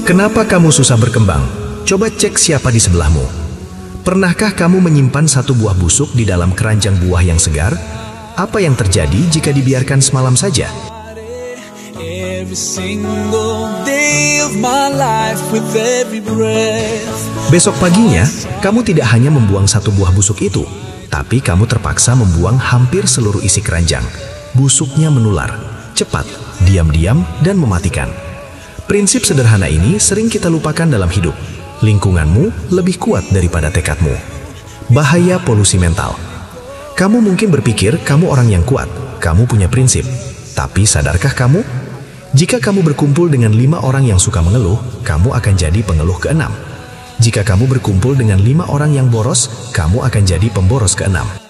Kenapa kamu susah berkembang? Coba cek siapa di sebelahmu. Pernahkah kamu menyimpan satu buah busuk di dalam keranjang buah yang segar? Apa yang terjadi jika dibiarkan semalam saja? Besok paginya, kamu tidak hanya membuang satu buah busuk itu, tapi kamu terpaksa membuang hampir seluruh isi keranjang. Busuknya menular, cepat, diam-diam, dan mematikan. Prinsip sederhana ini sering kita lupakan dalam hidup. Lingkunganmu lebih kuat daripada tekadmu. Bahaya polusi mental. Kamu mungkin berpikir kamu orang yang kuat, kamu punya prinsip. Tapi sadarkah kamu? Jika kamu berkumpul dengan 5 orang yang suka mengeluh, kamu akan jadi pengeluh ke-6. Jika kamu berkumpul dengan 5 orang yang boros, kamu akan jadi pemboros ke-6.